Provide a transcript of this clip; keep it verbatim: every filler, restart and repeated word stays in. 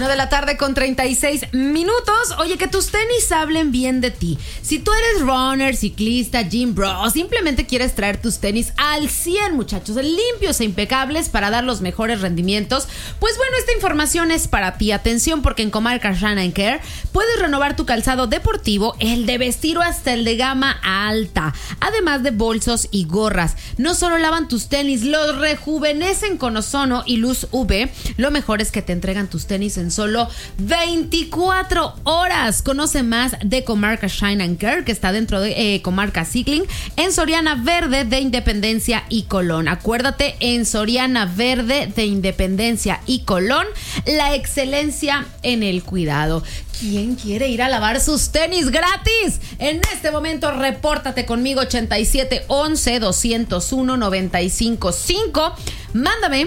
Una de la tarde con treinta y seis minutos. Oye, que tus tenis hablen bien de ti. Si tú eres runner, ciclista, gym bro, simplemente quieres traer tus tenis al cien, muchachos, limpios e impecables para dar los mejores rendimientos, pues bueno, esta información es para ti. Atención, porque en Comarca Shine Care puedes renovar tu calzado deportivo, el de vestir o hasta el de gama alta, además de bolsos y gorras. No solo lavan tus tenis, los rejuvenecen con ozono y luz U V. Lo mejor es que te entregan tus tenis en solo veinticuatro horas. Conoce más de Comarca Shine and Care, que está dentro de eh, Comarca Cycling, en Soriana Verde de Independencia y Colón. Acuérdate, en Soriana Verde de Independencia y Colón, la excelencia en el cuidado. ¿Quién quiere ir a lavar sus tenis gratis? En este momento, repórtate conmigo ochenta y siete once doscientos uno noventa y cinco cinco. Mándame